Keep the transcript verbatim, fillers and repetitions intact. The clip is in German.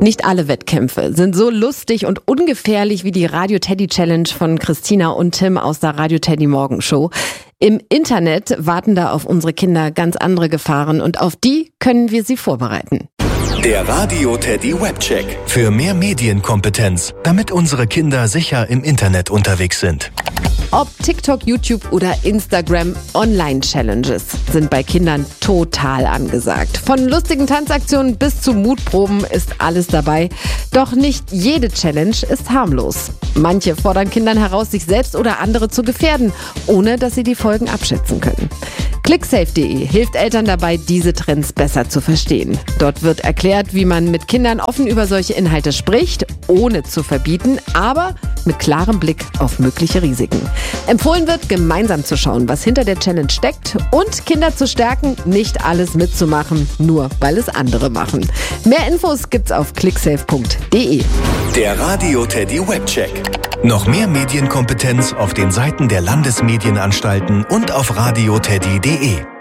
Nicht alle Wettkämpfe sind so lustig und ungefährlich wie die Radio Teddy Challenge von Christina und Tim aus der Radio Teddy Morgenshow. Im Internet warten da auf unsere Kinder ganz andere Gefahren und auf die können wir sie vorbereiten. Der Radio Teddy Webcheck. Für mehr Medienkompetenz, damit unsere Kinder sicher im Internet unterwegs sind. Ob TikTok, YouTube oder Instagram, Online-Challenges sind bei Kindern total angesagt. Von lustigen Tanzaktionen bis zu Mutproben ist alles dabei. Doch nicht jede Challenge ist harmlos. Manche fordern Kindern heraus, sich selbst oder andere zu gefährden, ohne dass sie die Folgen abschätzen können. Clicksafe punkt de hilft Eltern dabei, diese Trends besser zu verstehen. Dort wird erklärt, wie man mit Kindern offen über solche Inhalte spricht, ohne zu verbieten, aber mit klarem Blick auf mögliche Risiken. Empfohlen wird, gemeinsam zu schauen, was hinter der Challenge steckt und Kinder zu stärken, nicht alles mitzumachen, nur weil es andere machen. Mehr Infos gibt's auf clicksafe punkt de. Der Radio Teddy Webcheck. Noch mehr Medienkompetenz auf den Seiten der Landesmedienanstalten und auf radio teddy punkt de.